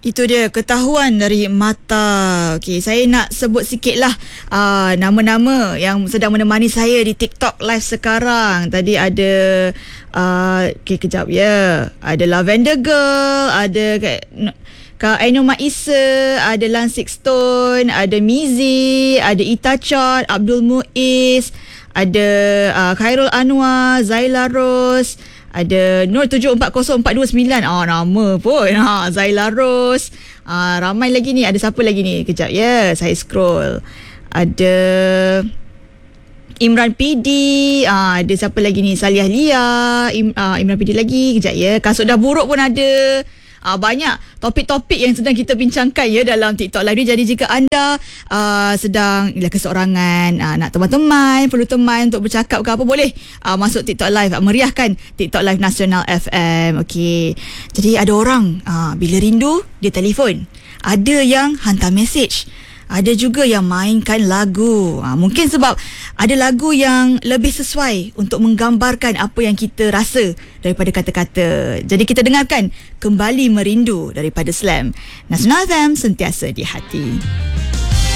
Itu dia ketahuan dari mata. Okey, saya nak sebut sikit lah nama-nama yang sedang menemani saya di TikTok live sekarang. Tadi ada okey, kejap ya. Ada Lavender Girl, ada Kak Aino Maisa, ada Lansik Stone, ada Mizi, ada Ita Chot, Abdul Muiz, ada Khairul Anwar, Zaila Rose, ada Nur 740429. Nama pun Zaila Rose. Ramai lagi ni. Ada siapa lagi ni? Kejap ya, saya scroll. Ada Imran PD. Ada siapa lagi ni? Saliah Lia. Imran PD lagi. Kejap ya. Kasut dah buruk pun ada. Banyak topik-topik yang sedang kita bincangkan ya dalam TikTok Live ni. Jadi jika anda sedang keseorangan, nak teman-teman, perlu teman untuk bercakap ke apa, boleh masuk TikTok Live, meriahkan TikTok Live Nasional FM. Okey. Jadi ada orang bila rindu dia telefon, ada yang hantar mesej, ada juga yang mainkan lagu. Mungkin sebab ada lagu yang lebih sesuai untuk menggambarkan apa yang kita rasa daripada kata-kata. Jadi kita dengarkan Kembali Merindu daripada Slam. Nasional FM, sentiasa di hati.